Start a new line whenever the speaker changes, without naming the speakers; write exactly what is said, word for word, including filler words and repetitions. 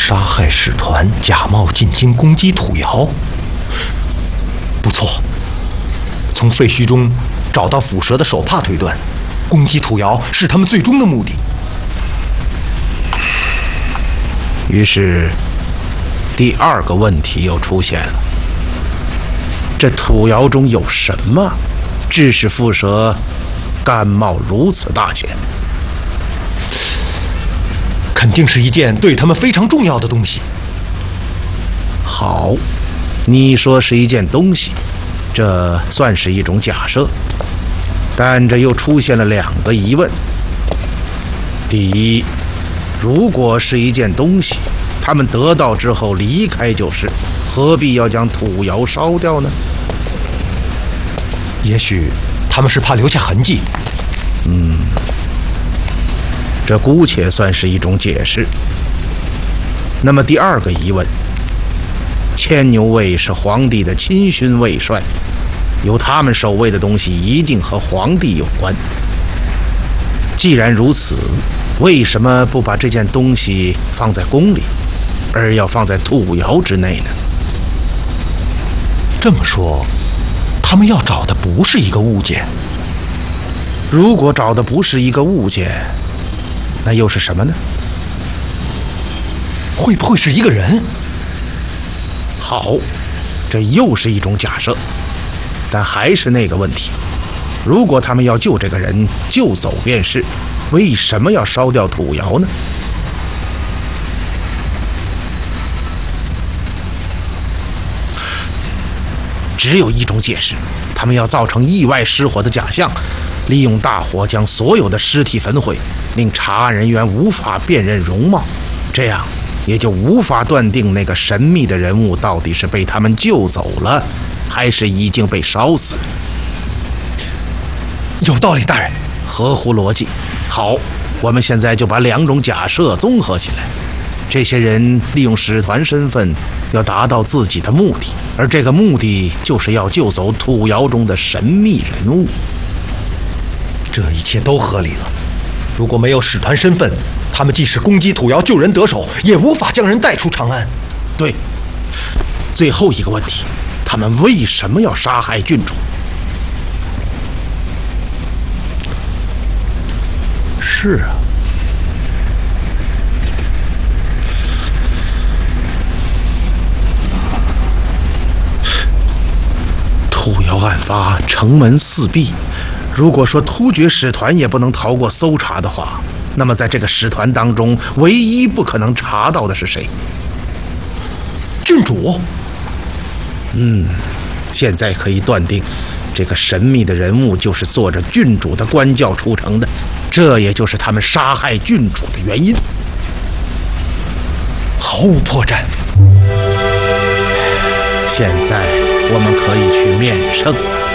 杀害使团，假冒进京攻击土窑。不错，从废墟中找到腐蛇的手帕推断，攻击土窑是他们最终的目的。
于是，第二个问题又出现了：这土窑中有什么，致使蝮蛇甘冒如此大险？
肯定是一件对他们非常重要的东西。
好，你说是一件东西，这算是一种假设，但这又出现了两个疑问。第一，如果是一件东西，他们得到之后离开就是，何必要将土窑烧掉呢？
也许他们是怕留下痕迹。
嗯，这姑且算是一种解释。那么第二个疑问，牵牛卫是皇帝的亲勋卫帅，由他们守卫的东西一定和皇帝有关。既然如此，为什么不把这件东西放在宫里，而要放在土窑之内呢？
这么说，他们要找的不是一个物件。
如果找的不是一个物件，那又是什么呢？
会不会是一个人？
好，这又是一种假设，但还是那个问题，如果他们要救这个人，就走便是，为什么要烧掉土窑呢？只有一种解释，他们要造成意外失火的假象，利用大火将所有的尸体焚毁，令查案人员无法辨认容貌，这样也就无法断定那个神秘的人物到底是被他们救走了，还是已经被烧死了。
有道理，大人，
合乎逻辑。好，我们现在就把两种假设综合起来。这些人利用使团身份，要达到自己的目的，而这个目的就是要救走土窑中的神秘人物。
这一切都合理了。如果没有使团身份，他们即使攻击土窑救人得手，也无法将人带出长安。
对，最后一个问题，他们为什么要杀害郡主？
是啊，
土窑案发，城门四闭。如果说突厥使团也不能逃过搜查的话，那么在这个使团当中，唯一不可能查到的是谁？
郡主。
嗯，现在可以断定，这个神秘的人物就是做着郡主的官教出城的，这也就是他们杀害郡主的原因。
毫无破绽。
现在我们可以去面圣了。